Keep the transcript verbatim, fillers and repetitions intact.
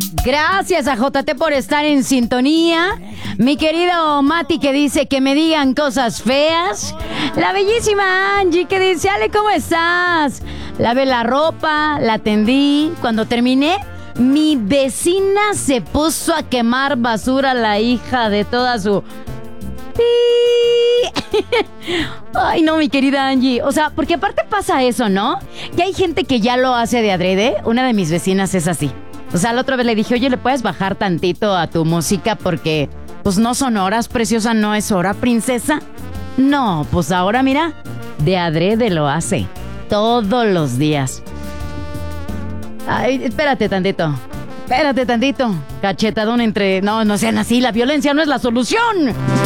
Gracias a J T por estar en sintonía. Mi querido Mati que dice que me digan cosas feas. La bellísima Angie que dice, Ale, ¿cómo estás? Lavé la ropa, la tendí. Cuando terminé, mi vecina se puso a quemar basura, la hija de toda su... Ay, no, mi querida Angie. O sea, porque aparte pasa eso, ¿no? Que hay gente que ya lo hace de adrede. Una de mis vecinas es así. O sea, la otra vez le dije, oye, ¿le puedes bajar tantito a tu música? Porque, pues, no son horas, preciosa, no es hora, princesa. No, pues ahora mira, de adrede lo hace. Todos los días. Ay, espérate tantito. Espérate tantito. Cachetadón entre... No, no sean así, la violencia no es la solución.